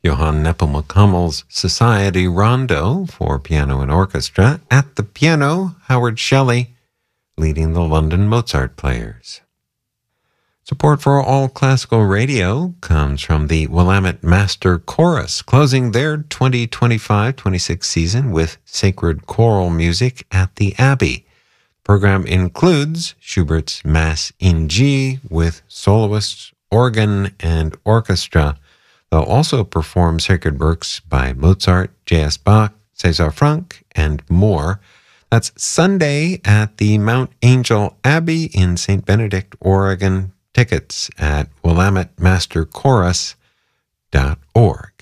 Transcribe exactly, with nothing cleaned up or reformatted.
Johann Nepomuk Hummel's Society Rondo for piano and orchestra. At the piano, Howard Shelley, leading the London Mozart Players. Support for All Classical Radio comes from the Willamette Master Chorus, closing their twenty twenty-five twenty-six season with sacred choral music at the Abbey. The program includes Schubert's Mass in G with soloists, organ, and orchestra. They'll also perform sacred works by Mozart, J S Bach, César Franck, and more. That's Sunday at the Mount Angel Abbey in Saint Benedict, Oregon. Tickets at willamette master chorus dot org.